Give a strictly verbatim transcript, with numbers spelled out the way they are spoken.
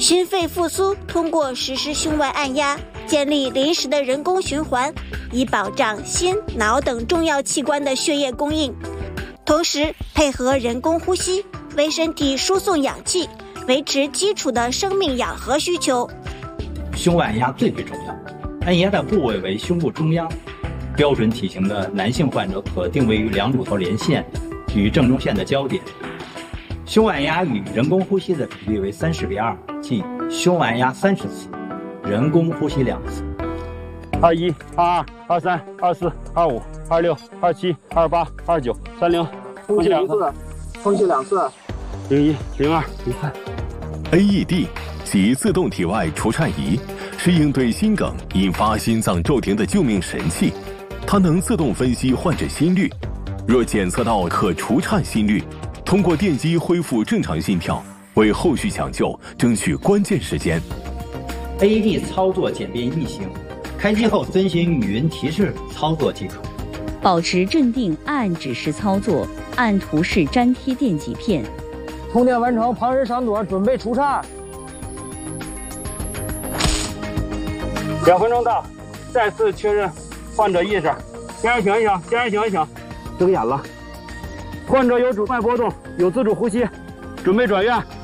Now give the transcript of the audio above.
心肺复苏通过实施胸外按压，建立临时的人工循环，以保障心、脑等重要器官的血液供应，同时配合人工呼吸，为身体输送氧气，维持基础的生命氧合需求。 胸外按压最为重要，按压的部位为胸部中央，标准体型的男性患者可定位于两乳头连线与正中线的交点。胸外按压与人工呼吸的比例为三十比二，即胸外按压三十次，人工呼吸两次。 二一、二二、二三、二四、二五、二六、二七、二八、二九、三零， 空气两次，空气两次。 零一、零二，离开。 A E D 即自动体外除颤仪，是应对心梗引发心脏骤停的救命神器。它能自动分析患者心率，若检测到可除颤心率，通过电机恢复正常心跳，为后续抢救争取关键时间。 A E D 操作简便易行，开机后遵循语音提示操作即可。 保持镇定，按指示操作，按图示粘贴电极片。 充电完成，旁人上座，准备除颤。 两分钟到，再次确认患者意识。先生醒一醒，先生醒一醒，睁眼了。患者有主脉波动，有自主呼吸，准备转院。